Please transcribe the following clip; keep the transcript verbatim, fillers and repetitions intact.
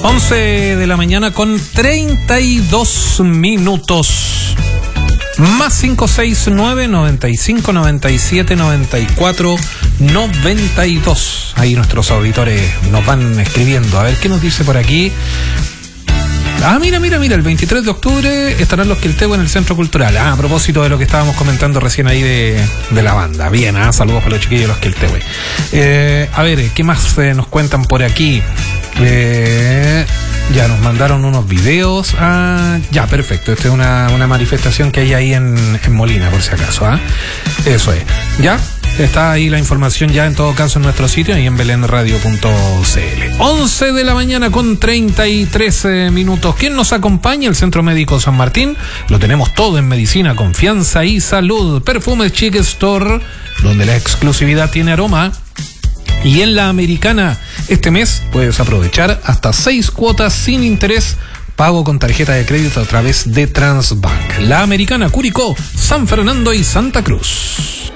once de la mañana con treinta y dos minutos. Más cinco seis nueve, noventa y cinco, noventa y siete, noventa y cuatro, noventa y dos. Ahí nuestros auditores nos van escribiendo. A ver qué nos dice por aquí. Ah, mira, mira, mira, el veintitrés de octubre estarán los Quiltehue en el Centro Cultural. Ah, a propósito de lo que estábamos comentando recién ahí de, de la banda. Bien, ah, saludos para los chiquillos de los Quiltehue. Eh, a ver, ¿qué más eh, nos cuentan por aquí? Eh, ya nos mandaron unos videos. Ah, ya, perfecto. Esta es una, una manifestación que hay ahí en, en Molina, por si acaso. ¿Ah? Eso es. ¿Ya? Está ahí la información ya en todo caso en nuestro sitio y en belén radio punto c l. once de la mañana con treinta y tres minutos. ¿Quién nos acompaña? El Centro Médico San Martín. Lo tenemos todo en medicina, confianza y salud. Perfumes Chic Store, donde la exclusividad tiene aroma. Y en la Americana, este mes puedes aprovechar hasta seis cuotas sin interés, pago con tarjeta de crédito a través de Transbank. La Americana, Curicó, San Fernando y Santa Cruz.